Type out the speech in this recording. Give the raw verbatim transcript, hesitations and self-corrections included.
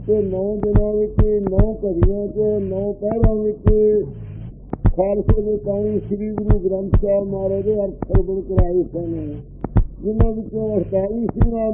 ਤੇ ਨੌ ਦਿਨਾਂ ਵਿੱਚ ਨੌ ਘੜੀਆਂ ਚ ਨੌ ਪਹਿਰਾਂ ਵਿੱਚ ਖਾਲਸੇ ਦੇ ਪਾਣੀ ਸ੍ਰੀ ਗੁਰੂ ਗ੍ਰੰਥ ਸਾਹਿਬ ਮਹਾਰਾਜ ਦੇ ਅਰਥ ਸਰਵਣ ਕਰਾਏ ਸਨ, ਜਿਨ੍ਹਾਂ ਵਿੱਚੋਂ ਅਠਤਾਲੀ ਸਿੰਘਾਂ